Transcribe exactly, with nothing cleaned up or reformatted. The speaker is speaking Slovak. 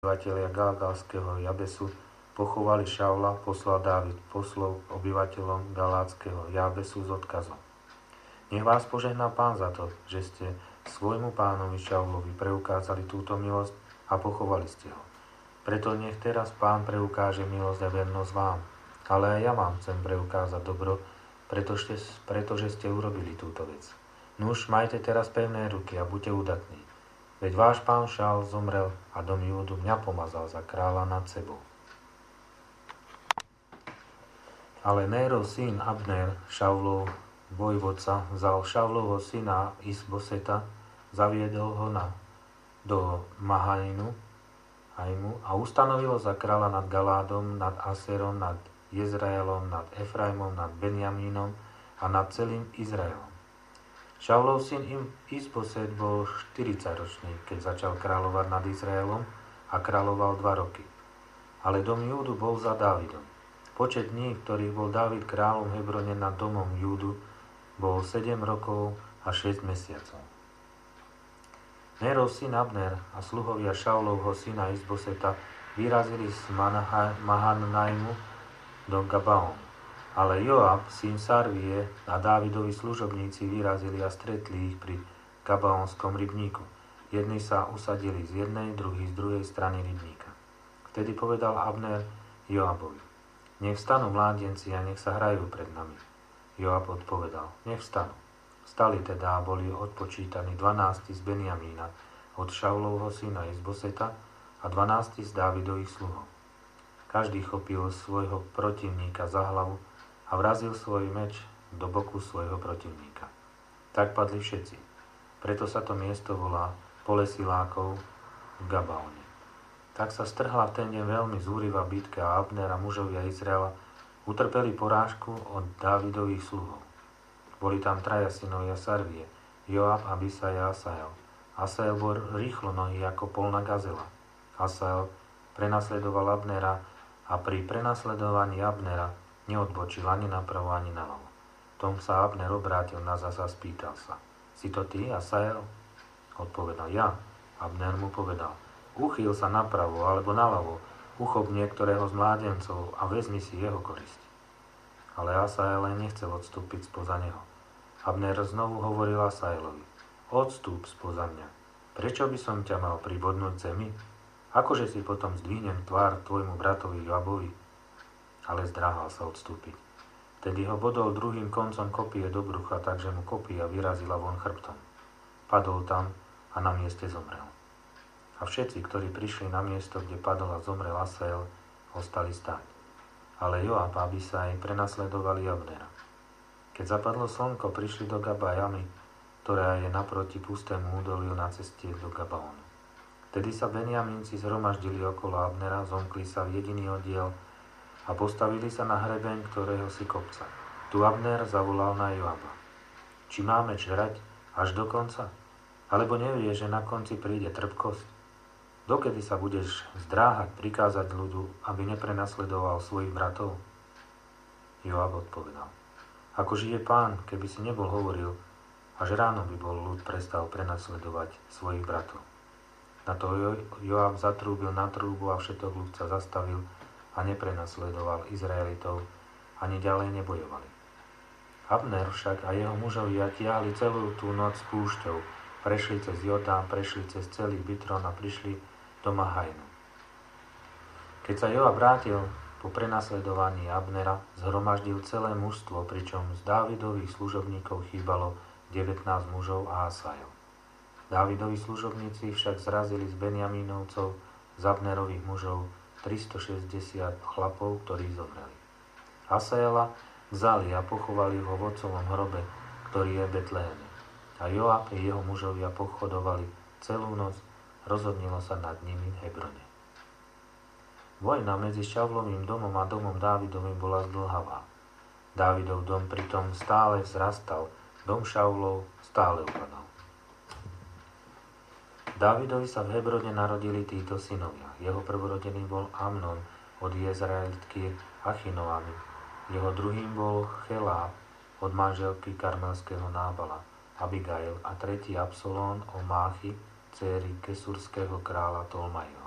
obyvateľia Galgalského Jabesu pochovali Šaula, poslal Dávid poslov obyvateľom Galátskeho Jabesu s odkazom. Nech vás požehná Pán za to, že ste svojmu pánovi Šaulovi preukázali túto milosť a pochovali ste ho. Preto nech teraz Pán preukáže milosť a vernosť vám. Ale aj ja vám chcem preukázať dobro, pretože, pretože ste urobili túto vec. Nuž, majte teraz pevné ruky a buďte udatní. Veď váš pán Šaul zomrel a dom Júdu mňa pomazal za kráľa nad sebou. Ale Nérov syn Abner, Šaulov vojvodca, vzal Šaulovho syna Isboseta, zaviedol ho na, do Mahajnu Ajmu a ustanovil za kráľa nad Galádom, nad Aserom, nad Jezraelom, nad Efraimom, nad Benjamínom a nad celým Izraelom. Šaulov syn Isboset bol štyridsaťročný, keď začal kráľovať nad Izraelom a kráľoval dva roky. Ale dom Júdu bol za Dávidom. Počet dní, ktorých bol Dávid kráľom v Hebrone nad domom Júdu, bol sedem rokov a šesť mesiacov. Nérov syn Abner a sluhovia Šaulovho syna Isboseta vyrazili z Mahanajmu do Gabaonu. Ale Joab, syn Sarvie a Dávidovi služobníci vyrazili a stretli ich pri Gabaonskom rybníku. Jedni sa usadili z jednej, druhý z druhej strany rybníka. Vtedy povedal Abner Joabovi: Nech vstanú mládenci a nech sa hrajú pred nami. Joab odpovedal: Nech vstanú. Vstali teda a boli odpočítaní dvanásti z Benjamína od Šaulovho syna Isboseta a dvanásti z Dávidových sluhov. Každý chopil svojho protivníka za hlavu a vrazil svoj meč do boku svojho protivníka. Tak padli všetci. Preto sa to miesto volá Pole Silákov v Gabaone. Tak sa strhla v ten deň veľmi zúrivá bitka a Abner a mužovia Izraela utrpeli porážku od Dávidových sluhov. Boli tam traja synovia Sarvie, Joab, Abisaj a Asael. Asael bol rýchlo nohy ako polná gazela. Asael prenasledoval Abnera a pri prenasledovaní Abnera neodbočil ani napravo, ani naľavo. Tom sa Abner obrátil na zas a spýtal sa: Si to ty, Asael? Odpovedal: Ja. Abner mu povedal: Uchýl sa napravo alebo naľavo, uchop niektorého z mládencov a vezmi si jeho korisť. Ale Asael nechcel odstúpiť spoza neho. Abner znovu hovoril Asaelovi: Odstúp spoza mňa. Prečo by som ťa mal pribodnúť zemi? Akože si potom zdvihnem tvár tvojmu bratovi Joabovi? Ale zdráhal sa odstúpiť. Tedy ho bodol druhým koncom kopie do brucha, takže mu kopia vyrazila von chrbtom. Padol tam a na mieste zomrel. A všetci, ktorí prišli na miesto, kde padol a zomrel Asael, ostali stáť. Ale Joab a Abisaj prenasledovali Abnera. Keď zapadlo slnko, prišli do Gabajamy, ktorá je naproti pustému údoliu na ceste do Gabaonu. Tedy sa Benjamínci zhromaždili okolo Abnera, zomkli sa v jediný oddiel a postavili sa na hrebeň ktorého si kopca. Tu Abner zavolal na Joaba: Či máme žrať až do konca? Alebo nevieš, že na konci príde trpkosť? Dokedy sa budeš zdráhať prikázať ľudu, aby neprenasledoval svojich bratov? Joab odpovedal: Ako žije Pán, keby si nebol hovoril, až ráno by bol ľud prestal prenasledovať svojich bratov. Na to Joab zatrúbil na trúbu a všetok ľud sa zastavil a neprenasledoval Izraelitov, ani ďalej nebojovali. Abner však a jeho mužovia tiahli celú tú noc s púšťou, prešli cez Jordán, prešli cez celý Bitron a prišli do Mahajnu. Keď sa Joab vrátil po prenasledovaní Abnera, zhromaždil celé mužstvo, pričom z Dávidových služobníkov chýbalo devätnásť mužov a Asael. Dávidovi služobníci však zrazili z Benjamínovcov, z Abnerových mužov, tristošesťdesiat chlapov, ktorí zomreli. Asaela vzali a pochovali ho v otcovom hrobe, ktorý je v Betleheme. A Joab a jeho mužovia pochodovali celú noc, rozhodnilo sa nad nimi v Hebrone. Vojna medzi Šaulovým domom a domom Dávidovým bola zdĺhavá. Dávidov dom pritom stále vzrastal, dom Šaulov stále upadal. Dávidovi sa v Hebrone narodili títo synovia. Jeho prvorodený bol Amnon od Jezraelitky Achinoamy. Jeho druhým bol Cheláb od manželky karmelského Nábala, Abigail, a tretí Absalón o Máchy, dcéry kesurského kráľa Tolmajho.